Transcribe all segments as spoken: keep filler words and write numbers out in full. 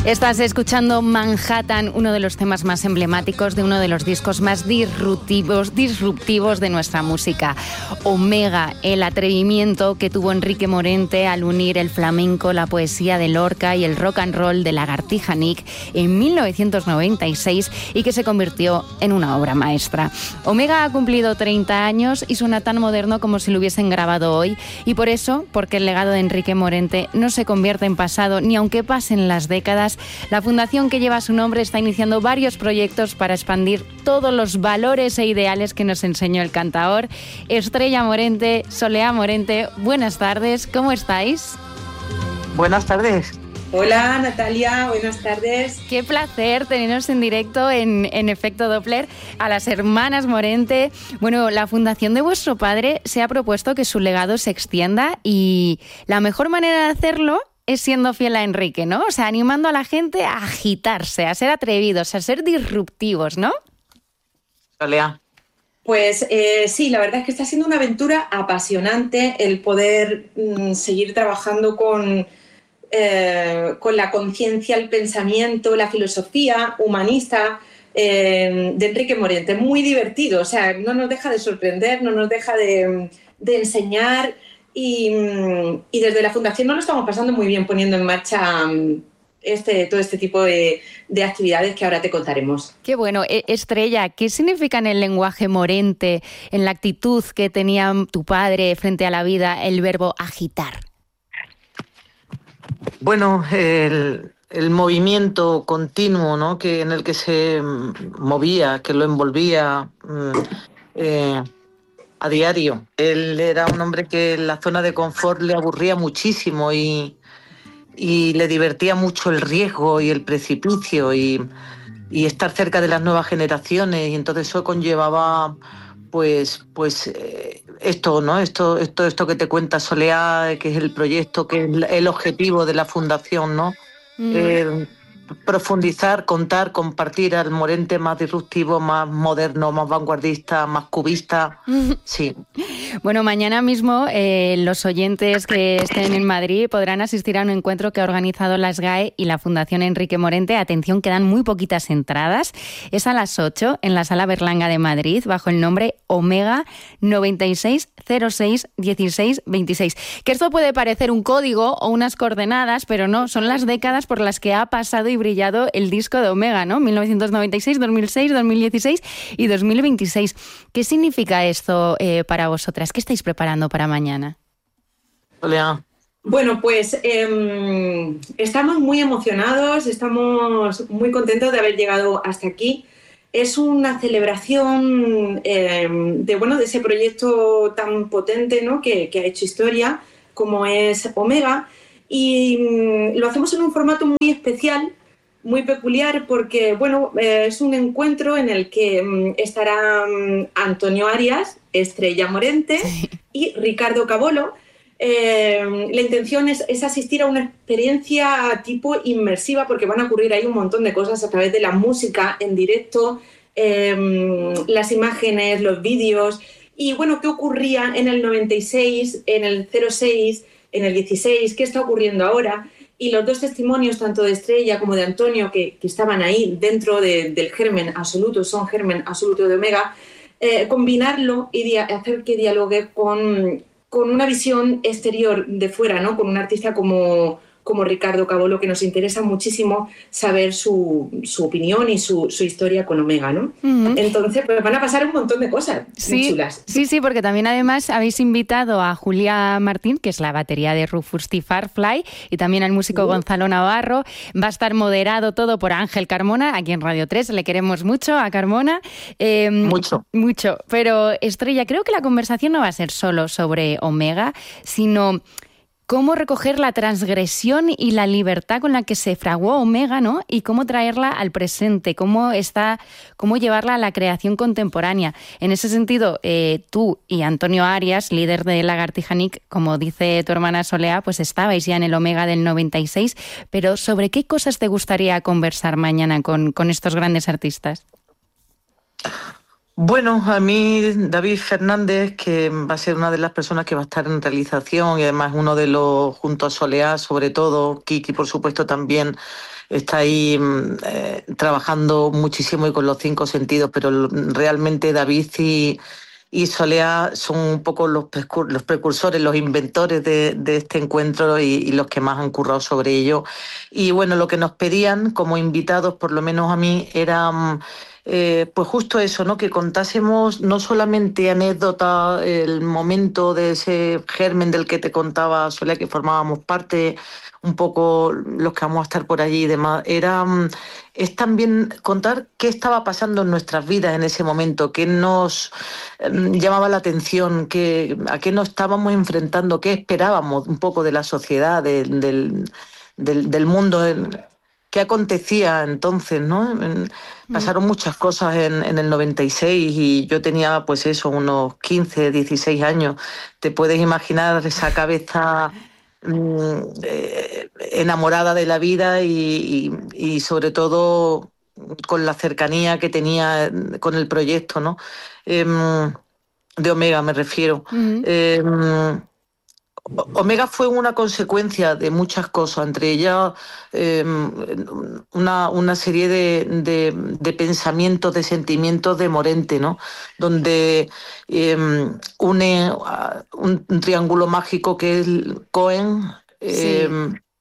Estás escuchando Manhattan, uno de los temas más emblemáticos de uno de los discos más disruptivos, disruptivos de nuestra música. Omega, el atrevimiento que tuvo Enrique Morente al unir el flamenco, la poesía de Lorca y el rock and roll de Lagartija Nick en mil novecientos noventa y seis y que se convirtió en una obra maestra. Omega ha cumplido treinta años y suena tan moderno como si lo hubiesen grabado hoy, y por eso, porque el legado de Enrique Morente no se convierte en pasado ni aunque pasen las décadas, la fundación que lleva su nombre está iniciando varios proyectos para expandir todos los valores e ideales que nos enseñó el cantaor. Estrella Morente, Soleá Morente, buenas tardes, ¿cómo estáis? Buenas tardes. Hola Natalia, buenas tardes. Qué placer tenernos en directo en, en Efecto Doppler a las hermanas Morente. Bueno, la fundación de vuestro padre se ha propuesto que su legado se extienda y la mejor manera de hacerlo es siendo fiel a Enrique, ¿no? O sea, animando a la gente a agitarse, a ser atrevidos, a ser disruptivos, ¿no? Soleá. Pues eh, sí, la verdad es que está siendo una aventura apasionante el poder mm, seguir trabajando con, eh, con la conciencia, el pensamiento, la filosofía humanista eh, de Enrique Morente. Muy divertido, o sea, no nos deja de sorprender, no nos deja de, de enseñar. Y, y desde la Fundación nos lo estamos pasando muy bien poniendo en marcha este, todo este tipo de, de actividades que ahora te contaremos. Qué bueno. Estrella, ¿qué significa en el lenguaje morente, en la actitud que tenía tu padre frente a la vida, el verbo agitar? Bueno, el, el movimiento continuo, ¿no?, que, en el que se movía, que lo envolvía eh, a diario. Él era un hombre que la zona de confort le aburría muchísimo y, y le divertía mucho el riesgo y el precipicio y, y estar cerca de las nuevas generaciones, y entonces eso conllevaba pues pues eh, esto, ¿no? Esto, esto, esto que te cuenta Soleá, que es el proyecto, que es el objetivo de la fundación, ¿no? Mm. Eh, profundizar, contar, compartir al Morente más disruptivo, más moderno, más vanguardista, más cubista. Sí. Bueno, mañana mismo eh, los oyentes que estén en Madrid podrán asistir a un encuentro que ha organizado la S G A E y la Fundación Enrique Morente. Atención, quedan muy poquitas entradas. Es a las ocho en la Sala Berlanga de Madrid, bajo el nombre Omega noventa y seis cero seis dieciséis veintiséis. Que esto puede parecer un código o unas coordenadas, pero no, son las décadas por las que ha pasado y brillado el disco de Omega, ¿no? mil novecientos noventa y seis, dos mil seis, dos mil dieciséis y dos mil veintiséis. ¿Qué significa esto eh, para vosotras? ¿Qué estáis preparando para mañana? Hola. Bueno, pues eh, estamos muy emocionados, estamos muy contentos de haber llegado hasta aquí. Es una celebración eh, de, bueno, de ese proyecto tan potente, ¿no?, que, que ha hecho historia, como es Omega, y mm, lo hacemos en un formato muy especial, muy peculiar, porque bueno, eh, es un encuentro en el que mm, estarán Antonio Arias, Estrella Morente y Ricardo Cabolo. Eh, la intención es, es asistir a una experiencia tipo inmersiva, porque van a ocurrir ahí un montón de cosas a través de la música en directo, eh, las imágenes, los vídeos. Y bueno, ¿qué ocurría en el noventa y seis, en el cero seis, en el dieciséis? ¿Qué está ocurriendo ahora? Y los dos testimonios, tanto de Estrella como de Antonio, que, que estaban ahí dentro de, del germen absoluto, son germen absoluto de Omega, eh, combinarlo y dia- hacer que dialogue con, con una visión exterior de fuera, ¿no?, con un artista como, como Ricardo Cabolo, que nos interesa muchísimo saber su, su opinión y su, su historia con Omega, ¿no? Uh-huh. Entonces, pues van a pasar un montón de cosas sí, muy chulas. Sí, sí, porque también además habéis invitado a Julia Martín, que es la batería de Rufus T. Farfly, y también al músico uh-huh. Gonzalo Navarro. Va a estar moderado todo por Ángel Carmona, aquí en Radio tres. Le queremos mucho a Carmona. Eh, mucho. Mucho. Pero, Estrella, creo que la conversación no va a ser solo sobre Omega, sino cómo recoger la transgresión y la libertad con la que se fraguó Omega, ¿no?, y cómo traerla al presente, cómo está, cómo llevarla a la creación contemporánea. En ese sentido, eh, tú y Antonio Arias, líder de Lagartija Nick, como dice tu hermana Soleá, pues estabais ya en el Omega del noventa y seis, pero ¿sobre qué cosas te gustaría conversar mañana con, con estos grandes artistas? Bueno, a mí David Fernández, que va a ser una de las personas que va a estar en realización y además uno de los, junto a Soleá sobre todo, Kiki por supuesto también está ahí mm, eh, trabajando muchísimo y con los cinco sentidos, pero l- realmente David y, y Soleá son un poco los, prescur- los precursores, los inventores de, de este encuentro y, y los que más han currado sobre ello. Y bueno, lo que nos pedían como invitados, por lo menos a mí, era... mm, eh, pues justo eso, ¿no? Que contásemos no solamente anécdotas, el momento de ese germen del que te contaba Soledad, que formábamos parte, un poco los que vamos a estar por allí y demás, era, mm, es también contar qué estaba pasando en nuestras vidas en ese momento, qué nos mm, llamaba la atención, qué, a qué nos estábamos enfrentando, qué esperábamos un poco de la sociedad, de- del, del, del mundo. en- ¿Qué acontecía entonces, no? En- Mm. Pasaron muchas cosas en, en el noventa y seis y yo tenía, pues eso, unos quince, dieciséis años. Te puedes imaginar esa cabeza mm, eh, enamorada de la vida y, y- y sobre todo con la cercanía que tenía eh, con el proyecto, ¿no? Em, de Omega me refiero. Mm. Em, O- Omega fue una consecuencia de muchas cosas, entre ellas eh, una, una serie de, de- de pensamientos, de sentimientos de Morente, ¿no? Donde eh, une a un, un triángulo mágico que es el Cohen, eh, Sí.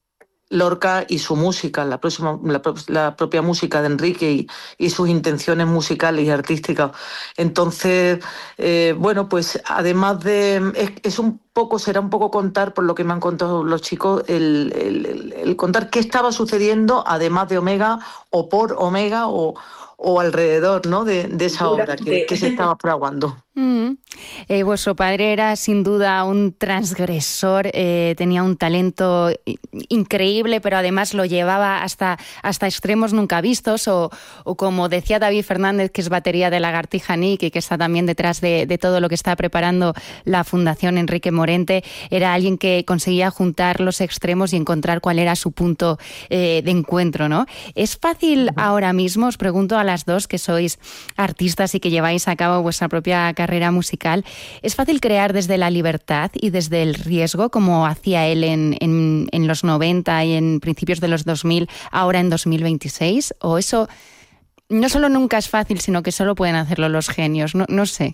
Lorca y su música, la, próxima, la, pro- la propia música de Enrique y, y sus intenciones musicales y artísticas. Entonces, eh, bueno, pues además de... Es, es un poco, será un poco contar, por lo que me han contado los chicos, el, el- el- el contar qué estaba sucediendo, además de Omega, o por Omega, o, o alrededor, ¿no? de, de esa obra que, Durante. que se estaba fraguando. Mm. Eh, vuestro padre era sin duda un transgresor, eh, tenía un talento i- increíble, pero además lo llevaba hasta, hasta extremos nunca vistos, o, o como decía David Fernández, que es batería de Lagartija Nick y que está también detrás de, de todo lo que está preparando la Fundación Enrique Morente, era alguien que conseguía juntar los extremos y encontrar cuál era su punto eh, de encuentro, ¿no? ¿Es fácil ahora mismo, os pregunto a las dos que sois artistas y que lleváis a cabo vuestra propia carrera musical, ¿es fácil crear desde la libertad y desde el riesgo como hacía él en, en, en los noventa y en principios de los dos mil, ahora en dos mil veintiséis? ¿O eso no solo nunca es fácil, sino que solo pueden hacerlo los genios? No, no sé.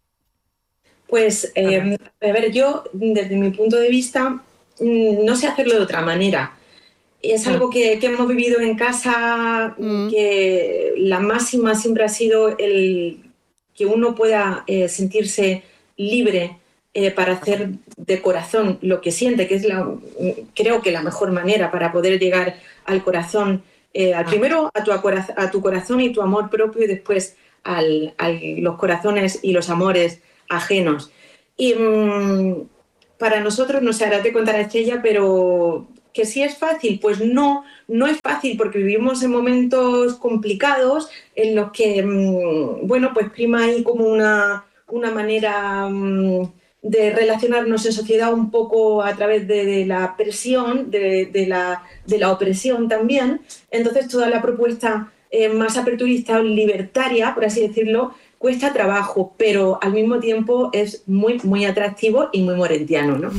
Pues, eh, a ver, yo desde mi punto de vista mm, no sé hacerlo de otra manera. Es algo que, que hemos vivido en casa, Mm. que la máxima siempre ha sido el que uno pueda eh, sentirse libre eh, para hacer de corazón lo que siente, que es la, creo que la mejor manera para poder llegar al corazón, eh, al primero a tu, acoraz- a tu corazón y tu amor propio y después al, a los corazones y los amores ajenos. Y mmm, para nosotros, no sé, ahora te contará Estrella, pero que sí es fácil, pues no, no es fácil porque vivimos en momentos complicados en los que, mmm, bueno, pues prima ahí como una, una manera mmm, de relacionarnos en sociedad un poco a través de, de la presión, de, de, la, de la opresión también. Entonces toda la propuesta eh, más aperturista o libertaria, por así decirlo, cuesta trabajo, pero al mismo tiempo es muy, muy atractivo y muy morentiano, ¿no?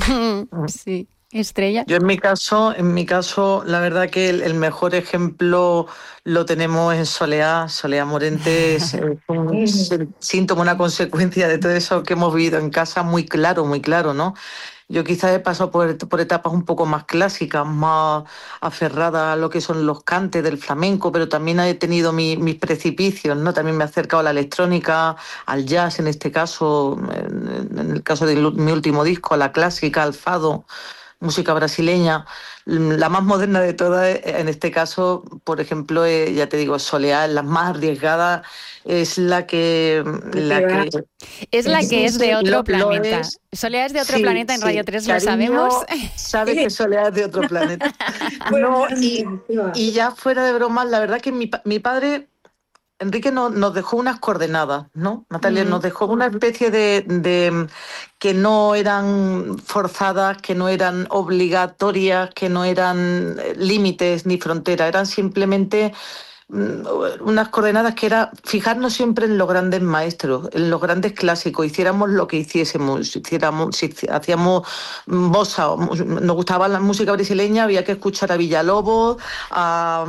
Sí. Estrella. Yo en mi caso, en mi caso, la verdad que el, el mejor ejemplo lo tenemos en Soleá. Soleá Morente es, es un es el síntoma, una consecuencia de todo eso que hemos vivido en casa, muy claro, muy claro, ¿no? Yo quizás he pasado por, por etapas un poco más clásicas, más aferradas a lo que son los cantes del flamenco, pero también he tenido mi- mis precipicios, ¿no? También me he acercado a la electrónica, al jazz en este caso, en, en el caso de mi último disco, a la clásica, al fado, música brasileña. La más moderna de todas, en este caso, por ejemplo, eh, ya te digo, Soleá, la más arriesgada, es la que... La que Es la que es de otro lo, lo planeta. es. Soleá es de otro Sí, planeta en sí. Radio tres, ¿lo Cariño, sabemos? Sabes que Soleá es de otro planeta. No, y, y ya fuera de bromas, la verdad que mi, pa- mi padre, Enrique, no- nos dejó unas coordenadas, ¿no? Natalia, Mm. nos dejó una especie de, de que no eran forzadas, que no eran obligatorias, que no eran eh, límites ni fronteras, eran simplemente unas coordenadas que era fijarnos siempre en los grandes maestros, en los grandes clásicos, hiciéramos lo que hiciésemos, si, hiciéramos, si hacíamos bossa, nos gustaba la música brasileña, había que escuchar a Villalobos, a,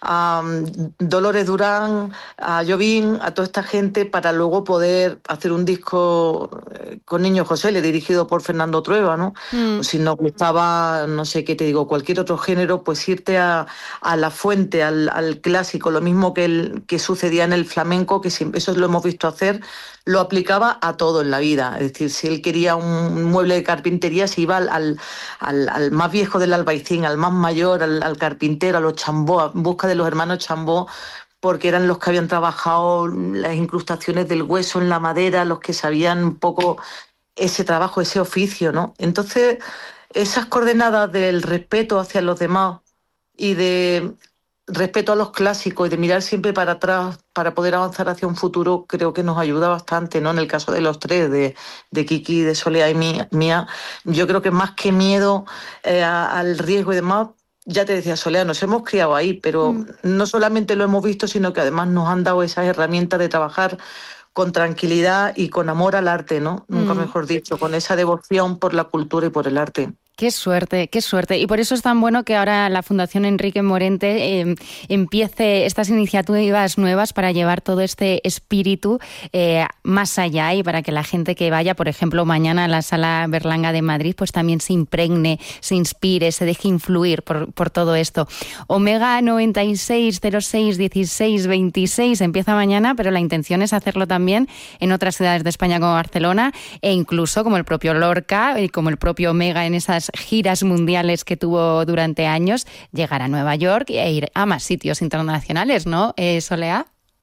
a Dolores Durán, a Jobim, a toda esta gente para luego poder hacer un disco con Niño José, dirigido por Fernando Trueba, ¿no? Mm. Si nos gustaba, no sé qué te digo, cualquier otro género, pues irte a, a la fuente, al, al clásico, lo mismo que, el, que sucedía en el flamenco, que siempre, eso lo hemos visto hacer, lo aplicaba a todo en la vida. Es decir, si él quería un mueble de carpintería, se iba al, al, al, al más viejo del albaicín, al más mayor, al, al carpintero, a los Chambó, en busca de los hermanos Chambó, porque eran los que habían trabajado las incrustaciones del hueso en la madera, los que sabían un poco ese trabajo, ese oficio, ¿no? Entonces, esas coordenadas del respeto hacia los demás y de respeto a los clásicos y de mirar siempre para atrás para poder avanzar hacia un futuro, creo que nos ayuda bastante, ¿no? En el caso de los tres, de, de Kiki, de Soledad y mía, mía, yo creo que más que miedo eh, a, al riesgo y demás, ya te decía, Soledad, nos hemos criado ahí, pero mm. no solamente lo hemos visto, sino que además nos han dado esas herramientas de trabajar con tranquilidad y con amor al arte, ¿no? Mm. Nunca mejor dicho, con esa devoción por la cultura y por el arte. Qué suerte, qué suerte. Y por eso es tan bueno que ahora la Fundación Enrique Morente eh, empiece estas iniciativas nuevas para llevar todo este espíritu eh, más allá y para que la gente que vaya, por ejemplo, mañana a la Sala Berlanga de Madrid, pues también se impregne, se inspire, se deje influir por, por todo esto. Omega noventa y seis cero seis dieciséis veintiséis empieza mañana, pero la intención es hacerlo también en otras ciudades de España como Barcelona e incluso como el propio Lorca y como el propio Omega en esas giras mundiales que tuvo durante años, llegar a Nueva York e ir a más sitios internacionales, ¿no, eh, Soledad?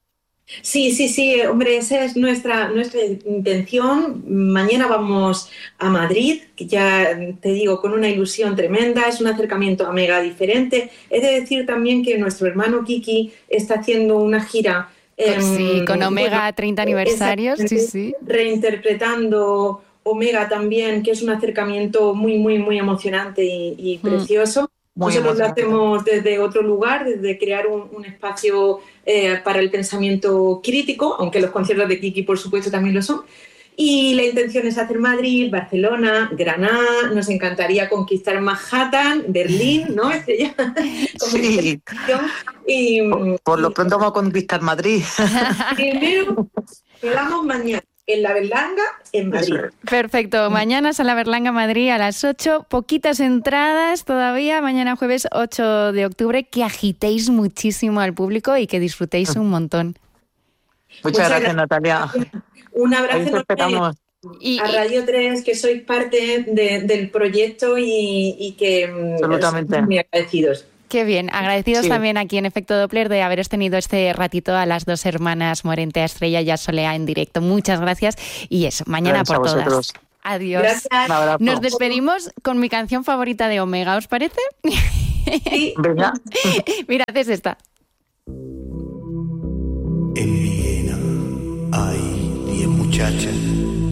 Sí, sí, sí, hombre, esa es nuestra, nuestra intención. Mañana vamos a Madrid, que ya te digo, con una ilusión tremenda, es un acercamiento a Omega diferente. He de decir también que nuestro hermano Kiki está haciendo una gira. Eh, sí, con Omega bueno, treinta aniversarios, sí, sí. Reinterpretando Omega también, que es un acercamiento muy, muy, muy emocionante y, y precioso. Muy Nosotros lo hacemos desde otro lugar, desde crear un, un espacio eh, para el pensamiento crítico, aunque los conciertos de Kiki, por supuesto, también lo son. Y la intención es hacer Madrid, Barcelona, Granada, nos encantaría conquistar Manhattan, Berlín, ¿no? Sí. Y, por, por lo pronto vamos a conquistar Madrid. Primero, quedamos mañana en la Berlanga, en Madrid. Perfecto. Mañana Sala Berlanga, Madrid, a las ocho. Poquitas entradas todavía. Mañana jueves ocho de octubre. Que agitéis muchísimo al público y que disfrutéis un montón. Muchas, Muchas gracias, Natalia. Un abrazo enorme y, a Radio tres, que sois parte de, del proyecto y, y que absolutamente muy agradecidos. Qué bien, agradecidos sí. también aquí en Efecto Doppler de haberos tenido este ratito a las dos hermanas Morente, a Estrella y a Soledad en directo. Muchas gracias y eso, mañana gracias por todas. Adiós. Gracias. Nos despedimos con mi canción favorita de Omega, ¿os parece? Sí. Venga. Mira, haces esta. En Viena hay diez muchachas